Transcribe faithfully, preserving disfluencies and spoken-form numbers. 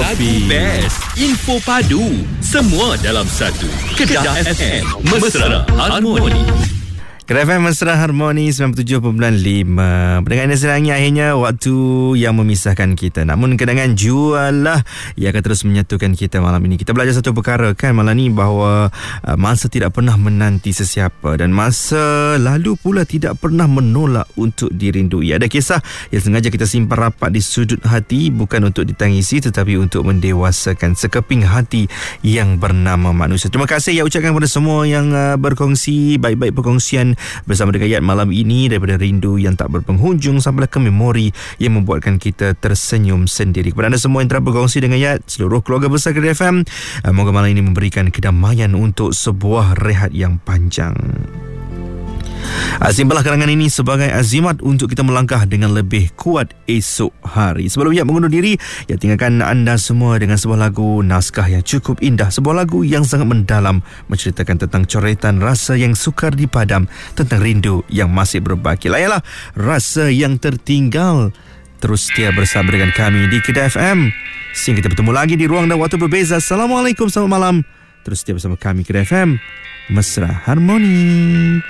Lagu best, info padu, semua dalam satu. Kedah F M, Mesra Harmoni. Kedah F M Mesra Harmoni sembilan puluh tujuh perpuluhan lima. Pendengar yang serangi, akhirnya waktu yang memisahkan kita. Namun kenangan jualah yang akan terus menyatukan kita malam ini. Kita belajar satu perkara kan malam ini, bahawa uh, masa tidak pernah menanti sesiapa, dan masa lalu pula tidak pernah menolak untuk dirindui. Ada kisah yang sengaja kita simpan rapat di sudut hati, bukan untuk ditangisi tetapi untuk mendewasakan sekeping hati yang bernama manusia. Terima kasih yang ucapkan kepada semua yang uh, berkongsi baik-baik perkongsian bersama dengan Yat malam ini, daripada rindu yang tak berpenghujung sampailah ke memori yang membuatkan kita tersenyum sendiri. Kepada anda semua yang telah berkongsi dengan Yat, seluruh keluarga besar Kedah F M, moga malam ini memberikan kedamaian untuk sebuah rehat yang panjang. Simpanlah karangan ini sebagai azimat untuk kita melangkah dengan lebih kuat esok hari. Sebelum Yat mengundur diri, Yat tinggalkan anda semua dengan sebuah lagu naskah yang cukup indah, sebuah lagu yang sangat mendalam, menceritakan tentang coretan rasa yang sukar dipadam, tentang rindu yang masih berbaki. Layalah rasa yang tertinggal. Terus setia bersama dengan kami di Kedah F M sehingga kita bertemu lagi di ruang dan waktu berbeza. Assalamualaikum, selamat malam. Terus setia bersama kami Kedah F M, Mesra Harmoni.